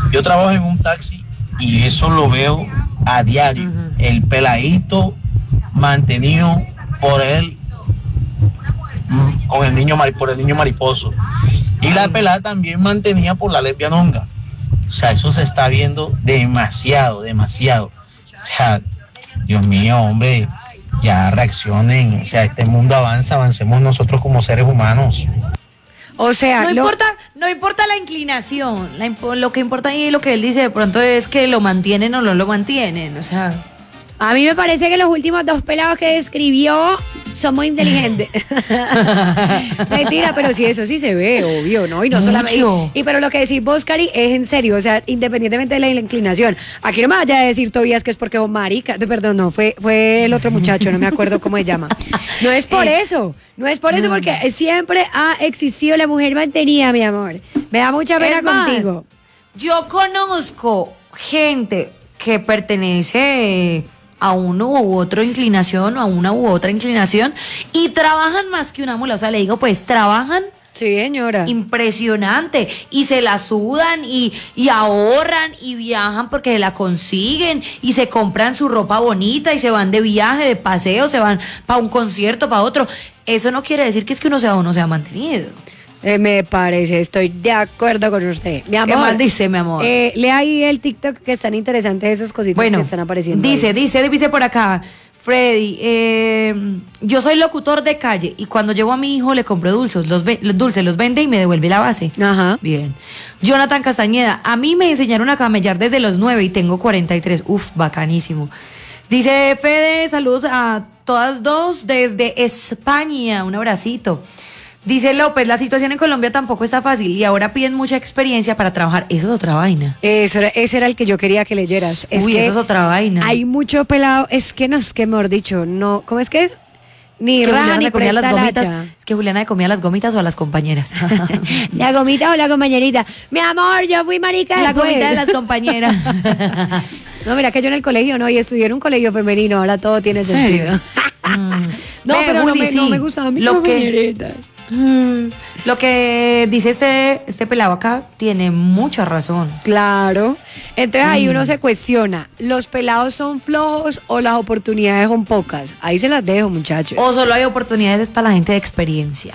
Yo trabajo en un taxi y eso lo veo a diario. El peladito mantenido por él, con el niño por el niño mariposo. Y la pelada también mantenida por la lesbianonga. O sea, eso se está viendo demasiado. O sea, Dios mío, hombre, ya reaccionen. O sea, este mundo avanza, avancemos nosotros como seres humanos. O sea, no importa la inclinación, lo que importa ahí, lo que él dice de pronto es que lo mantienen o no lo mantienen, o sea... A mí me parece que los últimos 2 pelados que describió son muy inteligentes. Mentira, pero sí, eso sí se ve, obvio, ¿no? Y no solamente. Y pero lo que decís vos, Cari, es en serio, o sea, independientemente de la inclinación. Aquí no me vaya a decir, Tobías, que es porque vos marica. Perdón, no, fue el otro muchacho, no me acuerdo cómo se llama. No es por eso. No es por eso, porque siempre ha existido la mujer mantenida, mi amor. Me da mucha pena contigo. Yo conozco gente que pertenece a uno u otra inclinación o a una u otra inclinación y trabajan más que una mula, o sea, le digo, pues trabajan. Sí, señora. Impresionante. Y se la sudan y ahorran y viajan porque la consiguen y se compran su ropa bonita y se van de viaje, de paseo, se van para un concierto, para otro. Eso no quiere decir que es que uno sea mantenido. Me parece, estoy de acuerdo con usted. Mi amor. ¿Qué más dice, mi amor? Lea ahí el TikTok que están interesantes esos cositas que están apareciendo. Dice por acá, Freddy, yo soy locutor de calle y cuando llevo a mi hijo le compro dulces, los vende y me devuelve la base. Ajá. Bien. Jonathan Castañeda, a mí me enseñaron a camellar desde los 9 y tengo 43. Uf, bacanísimo. Dice Fede, saludos a todas dos desde España, un abracito. Dice López, la situación en Colombia tampoco está fácil y ahora piden mucha experiencia para trabajar. Eso es otra vaina. Ese era el que yo quería que leyeras. Eso es otra vaina. Hay mucho pelado, es que mejor dicho, no, ¿cómo es que es? Ni raja ni presta las gomitas. lacha. Es que Juliana le comía las gomitas o a las compañeras. La gomita o la compañerita. Mi amor, yo fui marica La después. gomita de las compañeras. No, mira que yo en el colegio no, y estudié en un colegio femenino, ahora todo tiene sentido. No, pero Juli, no me gustaba mi compañerita. Lo que dice este pelado acá tiene mucha razón. Claro. Entonces ahí uno se cuestiona, ¿los pelados son flojos o las oportunidades son pocas? Ahí se las dejo, muchachos. O solo hay oportunidades para la gente de experiencia.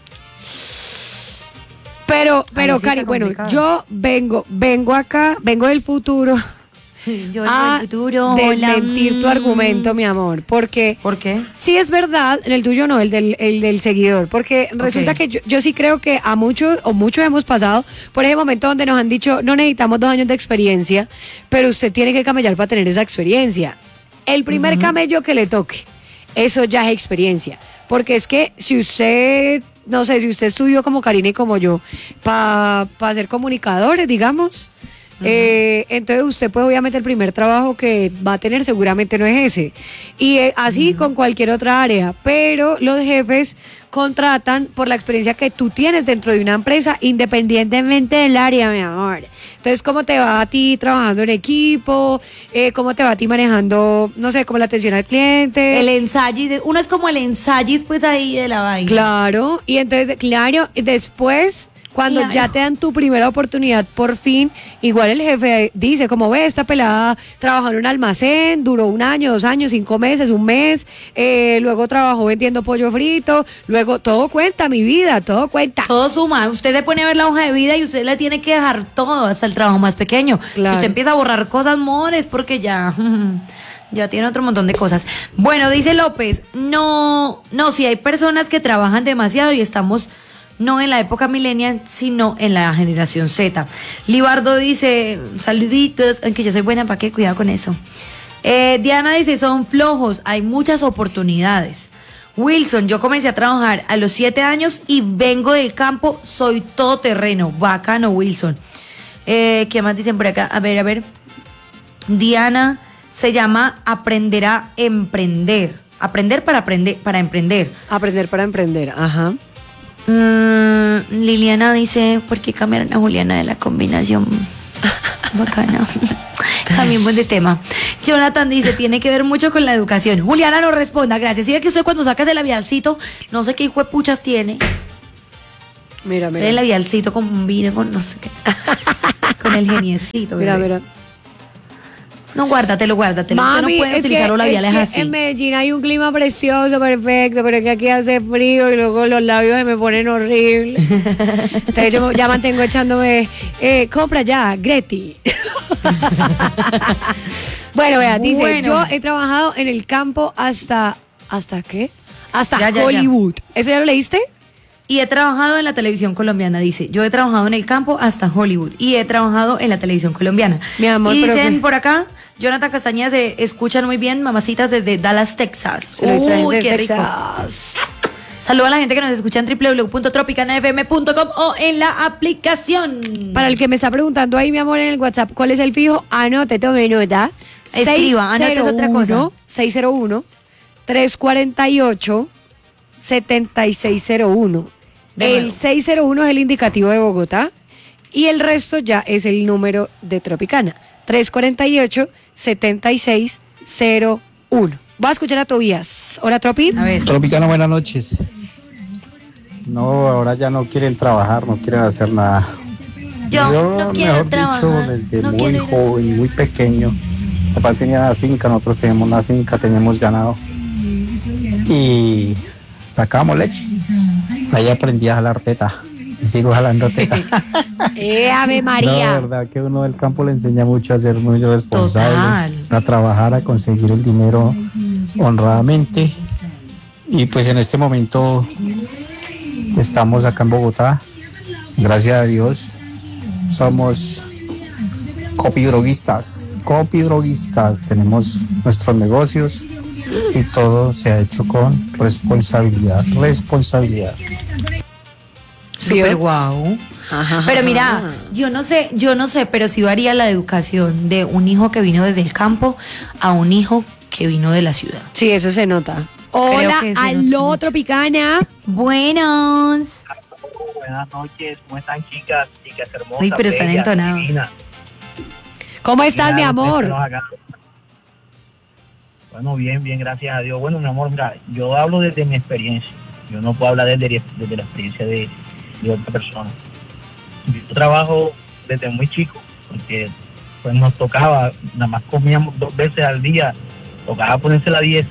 Pero Cari, bueno, yo vengo del futuro. Yo soy el futuro. Desmentir tu argumento, mi amor. Porque ¿por qué? Sí es verdad, en el tuyo no, el del seguidor. Porque resulta que yo sí creo que a muchos hemos pasado por ese momento donde nos han dicho, no necesitamos 2 años de experiencia, pero usted tiene que camellar para tener esa experiencia. El primer camello que le toque, eso ya es experiencia. Porque es que si usted, no sé, si usted estudió como Karina y como yo, para ser comunicadores, digamos... entonces usted pues obviamente el primer trabajo que va a tener seguramente no es ese y así con cualquier otra área, pero los jefes contratan por la experiencia que tú tienes dentro de una empresa independientemente del área, mi amor. Entonces, ¿cómo te va a ti trabajando en equipo? ¿Cómo te va a ti manejando, no sé, como la atención al cliente? El ensayis, uno es como el ensayis pues ahí de la vaina. Claro, y entonces, después... Cuando ya te dan tu primera oportunidad, por fin, igual el jefe dice, como ve, esta pelada trabajó en un almacén, duró 1 año, 2 años, 5 meses, 1 mes, luego trabajó vendiendo pollo frito, luego todo cuenta, mi vida, todo cuenta. Todo suma, usted le pone a ver la hoja de vida y usted le tiene que dejar todo, hasta el trabajo más pequeño. Claro. Si usted empieza a borrar cosas, es porque ya tiene otro montón de cosas. Bueno, dice López, no, si hay personas que trabajan demasiado y estamos... no en la época millennial, sino en la generación Z. Libardo dice, saluditos, aunque yo soy buena, ¿para qué? Cuidado con eso. Diana dice, son flojos, hay muchas oportunidades. Wilson, yo comencé a trabajar a los 7 años y vengo del campo, soy todoterreno. Bacano, Wilson. ¿Qué más dicen por acá? A ver. Diana, se llama aprender a emprender. Aprender para emprender. Aprender para emprender, ajá. Liliana dice, ¿por qué cambiaron a Juliana de la combinación? Bacana. Cambiemos de tema. Jonathan dice, tiene que ver mucho con la educación. Juliana no responda, gracias. ¿Sí ve que usted cuando sacas el labialcito, no sé qué hijo de puchas tiene? Mira. El labialcito con vino, con no sé qué. con el geniecito. Mira, bebé. mira. No, guárdatelo. Mami, Usted no puede utilizar los labiales así. En Medellín hay un clima precioso, perfecto, pero es que aquí hace frío y luego los labios se me ponen horribles. Entonces yo ya mantengo echándome, compra ya, Greti. Bueno, vea, dice, yo he trabajado en el campo ¿hasta qué? Hasta Hollywood. ¿Eso ya lo leíste? Y he trabajado en la televisión colombiana, dice. Yo he trabajado en el campo hasta Hollywood. Y he trabajado en la televisión colombiana. Mi amor, y pero dicen por acá, Jonathan Castañeda, se escuchan muy bien, mamacitas desde Dallas, Texas. Uy, qué rico. Saludos a la gente que nos escucha en www.tropicanafm.com o en la aplicación. Para el que me está preguntando ahí, mi amor, en el WhatsApp, ¿cuál es el fijo? Anote, tome nota. Escriba, anote otra cosa. 601-348-7601. El 601 es el indicativo de Bogotá y el resto ya es el número de Tropicana. 348-7601. Voy a escuchar a Tobías. Hola, Tropi. A ver. Tropicana, buenas noches. No, ahora ya no quieren trabajar, no quieren hacer nada. Yo no quiero mejor trabajar, dicho, desde no muy quiero ir a joven, muy pequeño. Mi papá tenía una finca, nosotros teníamos una finca, teníamos ganado. Y sacábamos leche. Ahí aprendí a jalar teta. Y sigo jalando teta. Ave No, María. la verdad que uno del campo le enseña mucho a ser muy responsable, Total. a trabajar, a conseguir el dinero honradamente. Y pues en este momento estamos acá en Bogotá. Gracias a Dios somos copidroguistas. Tenemos nuestros negocios y todo se ha hecho con responsabilidad. Súper guau. Pero mira, yo no sé, pero sí varía la educación de un hijo que vino desde el campo a un hijo que vino de la ciudad. Sí, eso se nota. Creo Hola, que se aló, nota. Tropicana. Buenos. Buenas noches, ¿cómo están, chicas hermosas? Uy, pero están bellas, entonados. divinas? ¿Cómo estás, mi Mira, amor? ustedes acá. Bueno, bien, gracias a Dios. Bueno, mi amor, mira, yo hablo desde mi experiencia. Yo no puedo hablar desde la experiencia de otra persona. Yo trabajo desde muy chico, porque pues nos tocaba, nada más comíamos 2 veces al día, tocaba ponerse la 10.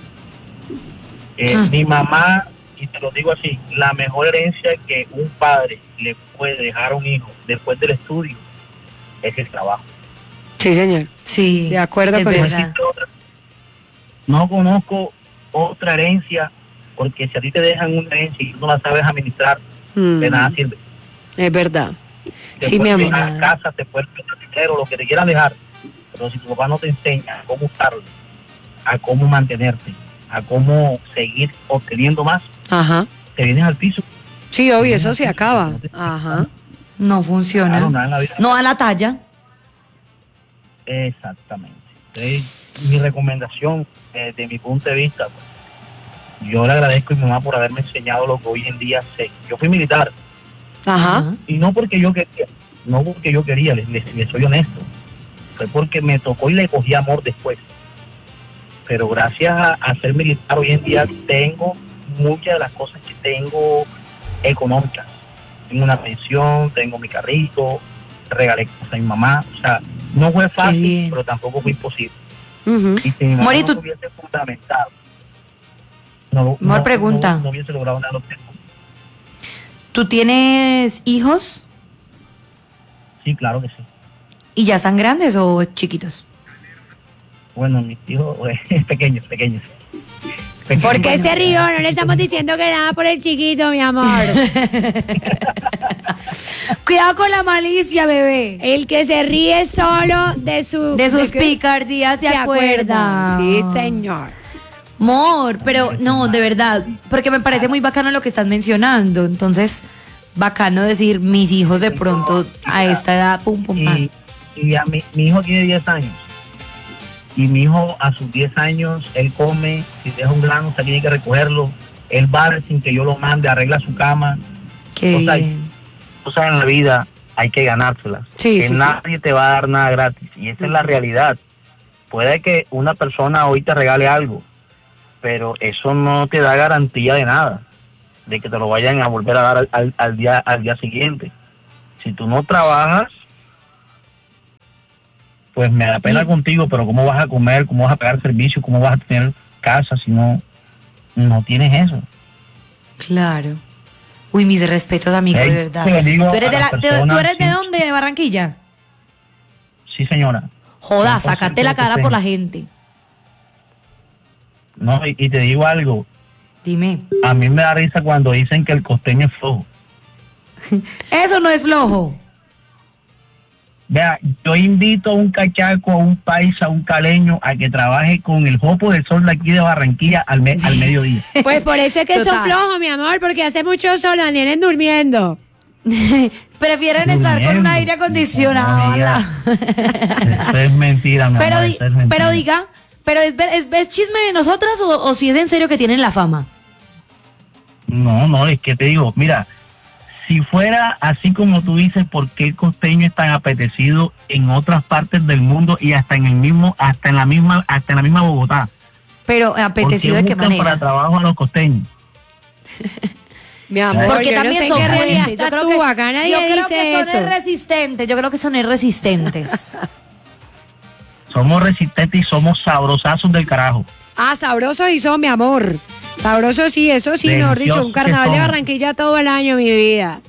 Mi mamá, y te lo digo así, la mejor herencia que un padre le puede dejar a un hijo después del estudio es el trabajo. Sí, señor. Sí. De acuerdo es con verdad. No conozco otra herencia, porque si a ti te dejan una herencia y tú no la sabes administrar, de nada sirve. Es verdad. Te Sí, mi pueden amor. dejar casa, te pueden dejar dinero, lo que te quieran dejar, pero si tu papá no te enseña a cómo usarlo, a cómo mantenerte, a cómo seguir obteniendo más, Ajá. te vienes al piso. Sí, obvio, eso se acaba. Ajá. No funciona. Claro, nada en la vida. No a la talla. Exactamente. Entonces, mi recomendación, desde mi punto de vista, pues, yo le agradezco a mi mamá por haberme enseñado lo que hoy en día sé. Yo fui militar, Ajá. y no porque yo quería, les soy honesto, fue porque me tocó y le cogí amor después. Pero gracias a ser militar hoy en día tengo muchas de las cosas que tengo económicas. Tengo una pensión, tengo mi carrito, regalé cosas a mi mamá. O sea, no fue fácil, pero tampoco fue imposible. Y si mi mamá Mori, no se hubiese fundamentado, pregunta. no hubiese logrado nada. Lo que tengo. ¿Tú tienes hijos Sí, claro que sí. y ya están grandes o chiquitos? Bueno, mis hijos pequeños. ¿Por qué se rió? No le estamos diciendo que nada por el chiquito, mi amor. Cuidado con la malicia, bebé. El que se ríe solo de sus picardías se acuerda. Sí, señor. Amor, pero no, de verdad, porque me parece muy bacano lo que estás mencionando. Entonces, bacano decir, mis hijos de pronto a esta edad, pum, pum, pam. Y a mi hijo tiene 10 años. Y mi hijo a sus 10 años, él come, si deja un grano, usted tiene que recogerlo. Él va sin que yo lo mande, arregla su cama. Qué bien. Cosas en la vida hay que ganárselas. Sí, sí, nadie te va a dar nada gratis. Y esa es la realidad. Puede que una persona hoy te regale algo, pero eso no te da garantía de nada, de que te lo vayan a volver a dar al día siguiente. Si tú no trabajas, pues me da pena contigo, pero ¿cómo vas a comer? ¿Cómo vas a pagar servicio? ¿Cómo vas a tener casa si no tienes eso? Claro. Uy, mis respetos, amigo, de verdad. ¿Tú eres de dónde? ¿De Barranquilla? Sí, señora. Joda, sácate la cara por la gente. No, y te digo algo. Dime. A mí me da risa cuando dicen que el costeño es flojo. Eso no es flojo. Vea, yo invito a un cachaco, a un paisa, a un caleño a que trabaje con el jopo de sol de aquí de Barranquilla al mediodía. Pues por eso es que Total. son flojos, mi amor, porque hace mucho sol, la tienen durmiendo. Prefieren estar con un aire acondicionado. Eso es mentira, mi amor, eso es mentira. Pero diga, ¿es chisme de nosotras o si es en serio que tienen la fama? No, es que te digo, mira, si fuera así como tú dices, ¿por qué el costeño es tan apetecido en otras partes del mundo y hasta en la misma Bogotá? Pero apetecido de qué manera. Para trabajo a los costeños. Mi amor, porque yo también no sé son en qué realidad fuertes. estás tú, acá nadie dice eso. Yo creo que son resistentes. Somos resistentes y somos sabrosazos del carajo. Ah, sabrosos y son, mi amor. Sabrosos sí, eso sí, mejor dicho, un carnaval de Barranquilla todo el año, mi vida.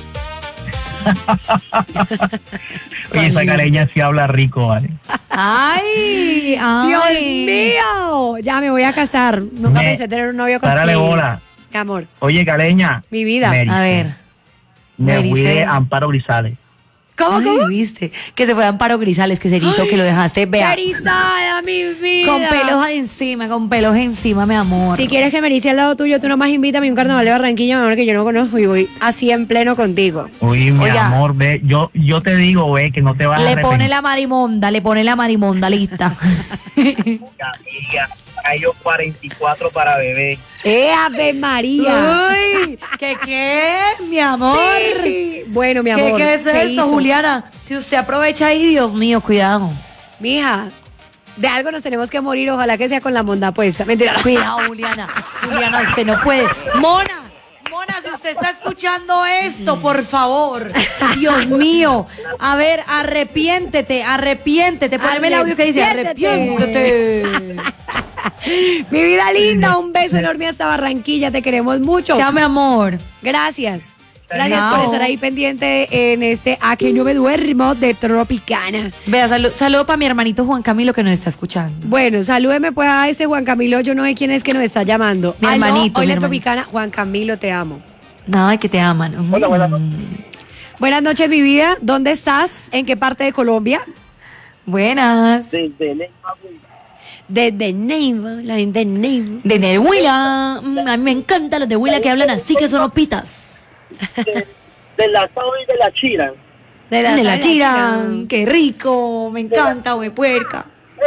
Oye, esa caleña sí habla rico, ¿vale? ¡Ay! ¡Dios mío! Ya me voy a casar. Nunca pensé tener un novio contigo. Párale bola. Mi amor. Oye, caleña. Mi vida. A ver. Me fui de Amparo Grisales. ¿Cómo? ¿Viste? Que se fue a Amparo Grisales, que se hizo, que lo dejaste, vea. Erizada, mi vida. Con pelos encima, mi amor. Si quieres que me erice al lado tuyo, tú nomás invítame a un carnaval de Barranquilla, mi amor, que yo no conozco y voy así en pleno contigo. Uy, mi amor, ve, yo te digo, ve, que no te vas a arrepentir. Le pone la marimonda lista. Amiga, hay 44 para bebé. ¡Ave María! Uy, ¿qué, mi amor? Sí. Bueno, mi amor. ¿Qué es esto, Juliana? Si usted aprovecha ahí, Dios mío, cuidado. Mija, de algo nos tenemos que morir, ojalá que sea con la monda puesta. Mentira. Cuidado, Juliana. Juliana, usted no puede. Mona, si usted está escuchando esto, por favor. Dios mío. A ver, arrepiéntete. Poneme el audio que dice arrepiéntete. Mi vida linda, un beso enorme hasta Barranquilla, te queremos mucho. Chao, mi amor. Gracias por Chao. estar ahí pendiente en este A que no me duermo de Tropicana. Vea, saludo para mi hermanito Juan Camilo que nos está escuchando. Bueno, salúdeme pues a este Juan Camilo, yo no sé quién es que nos está llamando. Mi hermanito. Hoy mi la hermanito. Tropicana, Juan Camilo, te amo. Ay, que te aman. Hola. Buenas noches, mi vida. ¿Dónde estás? ¿En qué parte de Colombia? Buenas. Desde Neiva, la gente de Neiva. Desde Huila. A mí me encantan los de Huila que hablan así, que son opitas. De la Sao y de la Chira. De la Chira. Qué rico. Me encanta, güey, puerca.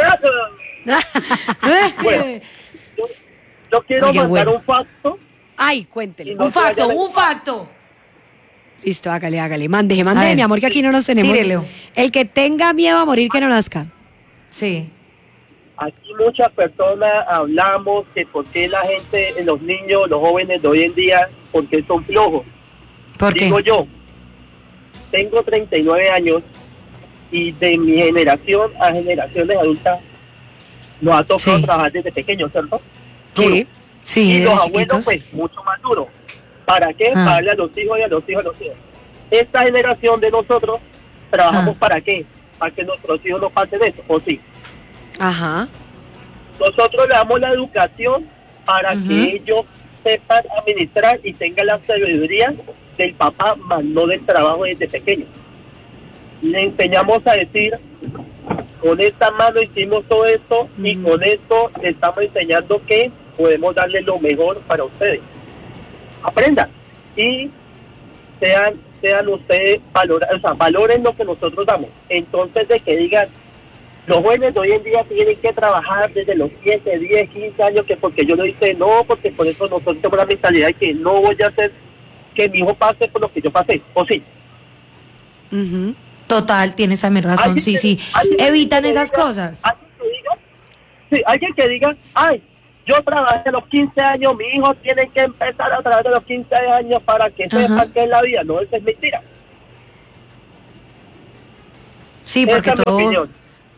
Bueno, yo quiero Oye, mandar bueno. un facto. Ay, cuéntele. No, Un facto. Listo, hágale. Mande, A ver, mi amor, que aquí no nos tenemos. tírelo. El que tenga miedo a morir, que no nazca. Sí. Aquí muchas personas hablamos que por qué la gente, los niños, los jóvenes de hoy en día, por qué son flojos. ¿Por qué? Digo yo, tengo 39 años y de mi generación a generaciones adultas nos ha tocado Sí. trabajar desde pequeños, ¿cierto? Sí. Sí, Y de los chiquitos. abuelos, pues, mucho más duro. ¿Para qué? Ah. Para darle a los hijos y a los hijos y a los hijos. Esta generación de nosotros trabajamos ¿para qué? Para que nuestros hijos no pasen eso, ¿o sí? Ajá. Nosotros le damos la educación para que ellos sepan administrar y tengan la sabiduría del papá, más no del trabajo desde pequeño. Le enseñamos a decir, con esta mano hicimos todo esto y con esto le estamos enseñando que podemos darle lo mejor para ustedes. Aprendan y sean ustedes valoren lo que nosotros damos. Entonces, de que digan, los jóvenes de hoy en día tienen que trabajar desde los 7, 10, 15 años, que porque yo lo hice, no, porque por eso nosotros tenemos la mentalidad de que no voy a hacer que mi hijo pase por lo que yo pasé, ¿o sí? Ujú. Total, tienes también razón. Alguien Sí, que- sí. alguien Evitan que esas diga- cosas. Alguien que diga, ay, yo trabajé a los 15 años, mi hijo tiene que empezar a trabajar a los 15 años para que sepa qué es la vida. No, eso es mentira. Sí, porque Esa es mi todo. opinión.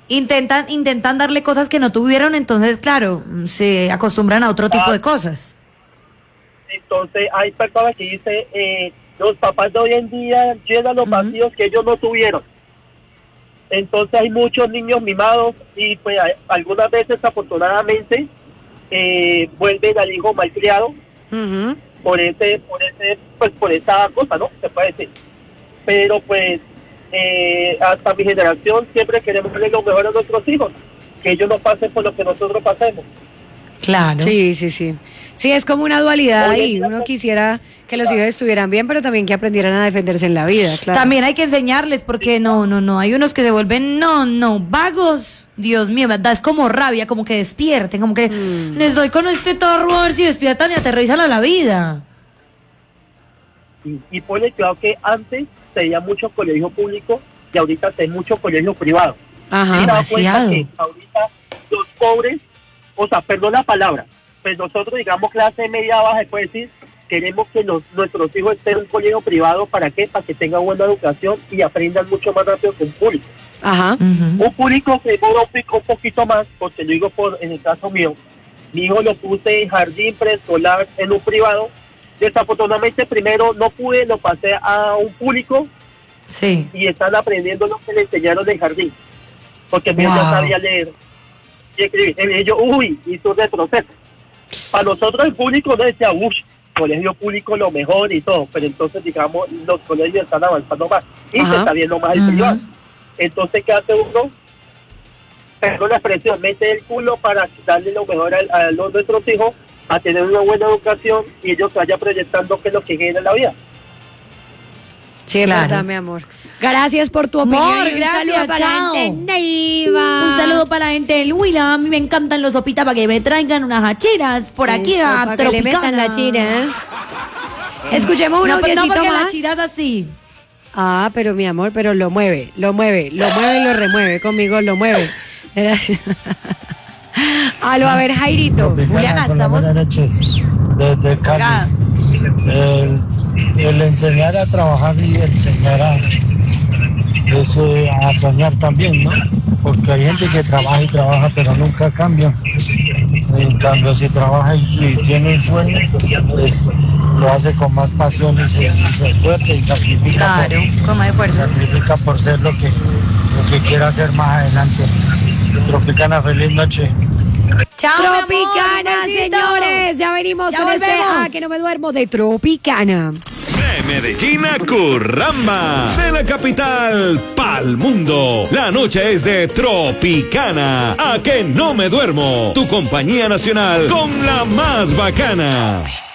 Intentan darle cosas que no tuvieron, entonces, claro, se acostumbran a otro tipo de cosas. Entonces, hay personas que dicen, los papás de hoy en día llenan los vacíos que ellos no tuvieron. Entonces, hay muchos niños mimados y, pues, algunas veces, afortunadamente, vuelven al hijo malcriado por esa cosa, ¿no? Se puede decir. Pero, pues, hasta mi generación siempre queremos darle lo mejor a nuestros hijos, que ellos no pasen por lo que nosotros pasemos. Claro. Sí. Sí, es como una dualidad ahí. Uno quisiera que los hijos estuvieran bien, pero también que aprendieran a defenderse en la vida, claro. También hay que enseñarles, porque no, hay unos que se vuelven, vagos. Dios mío, me da es como rabia, como que despierten, como que les doy con este tarro a ver si despiertan y aterrizan a la vida. Y ponle cuidado que antes se veía mucho colegio público y ahorita se ve mucho colegio privado. Ajá, demasiado. Que ahorita los pobres, o sea, perdón la palabra, pues nosotros, digamos, clase media baja, se puede decir, queremos que nuestros hijos estén en un colegio privado. ¿Para qué? Para que tengan buena educación y aprendan mucho más rápido que un público. Ajá. Un público que demora un poquito más, porque lo digo en el caso mío, mi hijo lo puse en jardín preescolar en un privado. Desafortunadamente primero no pude, lo pasé a un público. Sí. Y están aprendiendo lo que le enseñaron en jardín, porque mi hijo ya sabía leer y escribir. Ellos, hizo un retroceso. Para nosotros el público no decía, colegio público lo mejor y todo, pero entonces, digamos, los colegios están avanzando más y se está viendo más el privado. Entonces, ¿qué hace uno? Perdón la expresión, mete el culo para darle lo mejor a nuestros hijos, a tener una buena educación y ellos se vayan proyectando qué es lo que quieren en la vida. Sí, es verdad, mi amor. Gracias por tu opinión. Amor, y un gracias, saludo para chao. la gente de Neiva. Un saludo para la gente del Huila. A mí me encantan los sopitas para que me traigan unas hacheras por aquí Eso, a para que le Tropicana. metan la chira, ¿eh? Escuchemos un No, pues audiecito no, porque más. la chira es así. Ah, pero mi amor, pero lo mueve y lo remueve. Conmigo lo mueve. Aló, a ver, Jairito. Juliana, estamos... Buenas noches, desde Cali. Oiga. El enseñar a trabajar y enseñar a soñar también, ¿no? Porque hay gente que trabaja y trabaja, pero nunca cambia. En cambio, si trabaja y tiene un sueño, pues lo hace con más pasión y se esfuerza y sacrifica. Claro, con más esfuerzo. Sacrifica por ser lo que quiera hacer más adelante. Tropicana, feliz noche. Chao, Tropicana, señores. Ya venimos Ya con volvemos. que no me duermo de Tropicana. De Medellín a Curramba, de la capital pa'l mundo. La noche es de Tropicana. A que no me duermo. Tu compañía nacional con la más bacana.